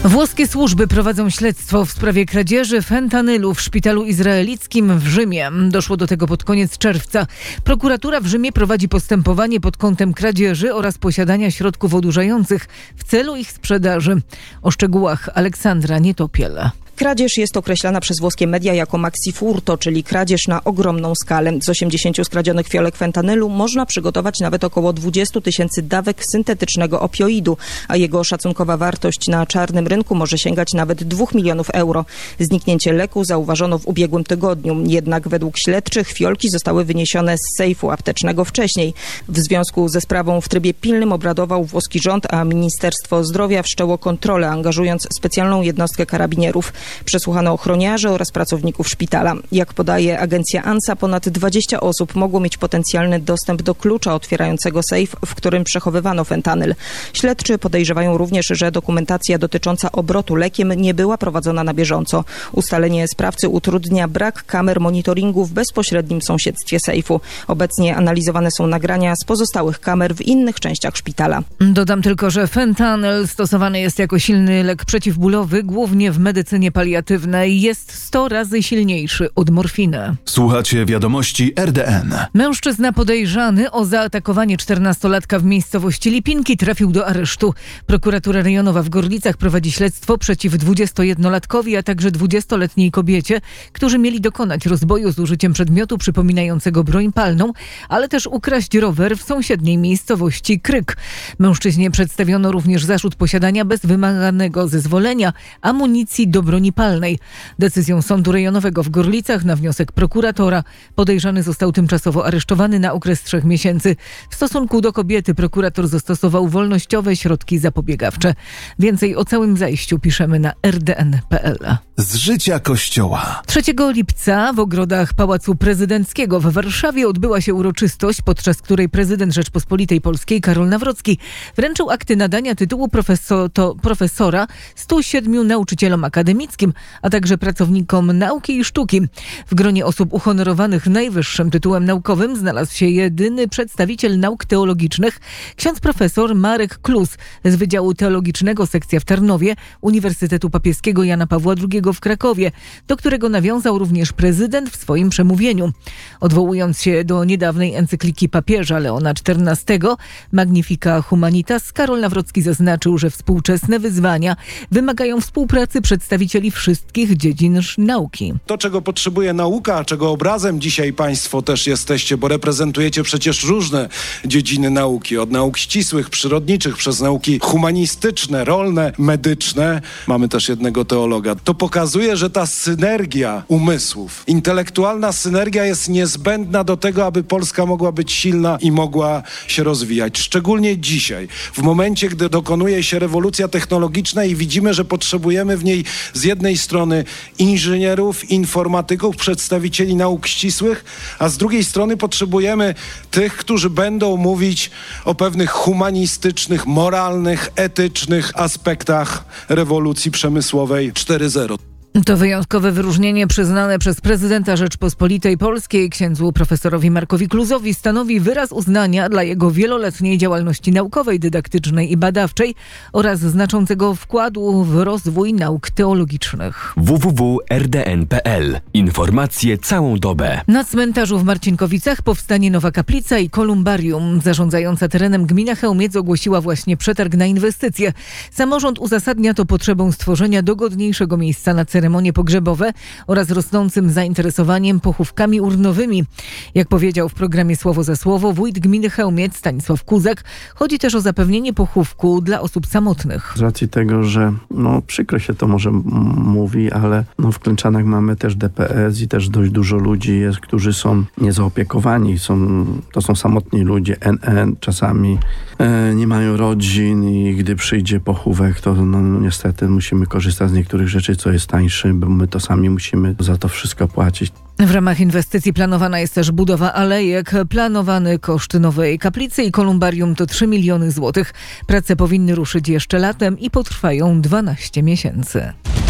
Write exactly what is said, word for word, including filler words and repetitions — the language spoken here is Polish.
Włoskie służby prowadzą śledztwo w sprawie kradzieży fentanylu w szpitalu izraelickim w Rzymie. Doszło do tego pod koniec czerwca. Prokuratura w Rzymie prowadzi postępowanie pod kątem kradzieży oraz posiadania środków odurzających w celu ich sprzedaży. O szczegółach Aleksandra Nietopiel. Kradzież jest określana przez włoskie media jako maxi furto, czyli kradzież na ogromną skalę. Z osiemdziesięciu skradzionych fiolek fentanylu można przygotować nawet około dwadzieścia tysięcy dawek syntetycznego opioidu, a jego szacunkowa wartość na czarnym rynku może sięgać nawet dwóch milionów euro. Zniknięcie leku zauważono w ubiegłym tygodniu, jednak według śledczych fiolki zostały wyniesione z sejfu aptecznego wcześniej. W związku ze sprawą w trybie pilnym obradował włoski rząd, a Ministerstwo Zdrowia wszczęło kontrolę, angażując specjalną jednostkę karabinierów. Przesłuchano ochroniarzy oraz pracowników szpitala. Jak podaje agencja ANSA, ponad dwadzieścia osób mogło mieć potencjalny dostęp do klucza otwierającego sejf, w którym przechowywano fentanyl. Śledczy podejrzewają również, że dokumentacja dotycząca obrotu lekiem nie była prowadzona na bieżąco. Ustalenie sprawcy utrudnia brak kamer monitoringu w bezpośrednim sąsiedztwie sejfu. Obecnie analizowane są nagrania z pozostałych kamer w innych częściach szpitala. Dodam tylko, że fentanyl stosowany jest jako silny lek przeciwbólowy, głównie w medycynie paliatywnej. Jest sto razy silniejszy od morfiny. Słuchacie wiadomości R D N. Mężczyzna podejrzany o zaatakowanie czternastolatka w miejscowości Lipinki trafił do aresztu. Prokuratura rejonowa w Gorlicach prowadzi śledztwo przeciw dwudziestojednolatkowi, a także dwudziestoletniej kobiecie, którzy mieli dokonać rozboju z użyciem przedmiotu przypominającego broń palną, ale też ukraść rower w sąsiedniej miejscowości Kryk. Mężczyźnie przedstawiono również zarzut posiadania bez wymaganego zezwolenia amunicji do broni palnej. Decyzją Sądu Rejonowego w Gorlicach na wniosek prokuratora podejrzany został tymczasowo aresztowany na okres trzech miesięcy. W stosunku do kobiety prokurator zastosował wolnościowe środki zapobiegawcze. Więcej o całym zajściu piszemy na r d n kropka p l. Z życia Kościoła. trzeciego lipca w ogrodach Pałacu Prezydenckiego w Warszawie odbyła się uroczystość, podczas której prezydent Rzeczpospolitej Polskiej Karol Nawrocki wręczył akty nadania tytułu profesor, to profesora stu siedmiu nauczycielom akademickim, a także pracownikom nauki i sztuki. W gronie osób uhonorowanych najwyższym tytułem naukowym znalazł się jedyny przedstawiciel nauk teologicznych, ksiądz profesor Marek Klus z Wydziału Teologicznego sekcja w Tarnowie Uniwersytetu Papieskiego Jana Pawła drugiego w Krakowie, do którego nawiązał również prezydent w swoim przemówieniu. Odwołując się do niedawnej encykliki papieża Leona czternastego Magnifica Humanitas, Karol Nawrocki zaznaczył, że współczesne wyzwania wymagają współpracy przedstawicieli wszystkich dziedzin nauki. To, czego potrzebuje nauka, czego obrazem dzisiaj państwo też jesteście, bo reprezentujecie przecież różne dziedziny nauki, od nauk ścisłych, przyrodniczych, przez nauki humanistyczne, rolne, medyczne. Mamy też jednego teologa. To pokazuje, że ta synergia umysłów, intelektualna synergia jest niezbędna do tego, aby Polska mogła być silna i mogła się rozwijać. Szczególnie dzisiaj, w momencie, gdy dokonuje się rewolucja technologiczna i widzimy, że potrzebujemy w niej z jednej strony inżynierów, informatyków, przedstawicieli nauk ścisłych, a z drugiej strony potrzebujemy tych, którzy będą mówić o pewnych humanistycznych, moralnych, etycznych aspektach rewolucji przemysłowej cztery zero. To wyjątkowe wyróżnienie przyznane przez prezydenta Rzeczpospolitej Polskiej księdzu profesorowi Markowi Klusowi stanowi wyraz uznania dla jego wieloletniej działalności naukowej, dydaktycznej i badawczej oraz znaczącego wkładu w rozwój nauk teologicznych. w w w kropka r d n kropka p l. Informacje całą dobę. Na cmentarzu w Marcinkowicach powstanie nowa kaplica i kolumbarium. Zarządzająca terenem gmina Chełmiec ogłosiła właśnie przetarg na inwestycje. Samorząd uzasadnia to potrzebą stworzenia dogodniejszego miejsca na ceremonię ceremonie pogrzebowe oraz rosnącym zainteresowaniem pochówkami urnowymi. Jak powiedział w programie Słowo za Słowo wójt gminy Chełmiec Stanisław Kuzak, chodzi też o zapewnienie pochówku dla osób samotnych. Z racji tego, że no przykro się to może m- mówi, ale no w Klęczanach mamy też D P S i też dość dużo ludzi jest, którzy są niezaopiekowani. Są, to są samotni ludzie, N N czasami e, nie mają rodzin i gdy przyjdzie pochówek, to no, niestety musimy korzystać z niektórych rzeczy, co jest tańsze, bo my to sami musimy za to wszystko płacić. W ramach inwestycji planowana jest też budowa alejek. Planowany koszt nowej kaplicy i kolumbarium to trzy miliony złotych. Prace powinny ruszyć jeszcze latem i potrwają dwanaście miesięcy.